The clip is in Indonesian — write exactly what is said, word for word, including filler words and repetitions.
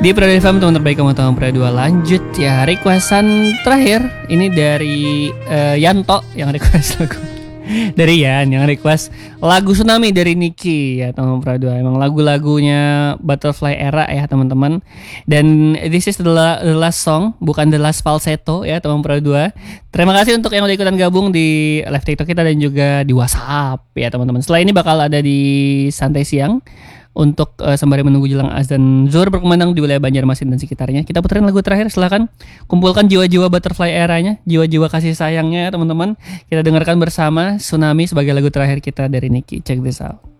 Di Prado F M, teman terbaik kamu tahu Prado dua. Lanjut ya, requestan terakhir ini dari uh, Yanto yang request lagu dari Yan yang request lagu Tsunami dari Niki ya teman Prado. Emang lagu-lagunya Butterfly Era ya teman-teman. Dan this is the, la- the last song, bukan the last falsetto ya teman Prado. Terima kasih untuk yang udah ikutan gabung di live TikTok kita dan juga di WhatsApp ya teman-teman. Setelah ini bakal ada di Santai Siang untuk uh, sembari menunggu jelang azan zuhur berkumandang di wilayah Banjarmasin dan sekitarnya. Kita puterin lagu terakhir, silakan kumpulkan jiwa-jiwa Butterfly Era-nya, jiwa-jiwa kasih sayangnya teman-teman. Kita dengarkan bersama Tsunami sebagai lagu terakhir kita dari Niki. Check this out.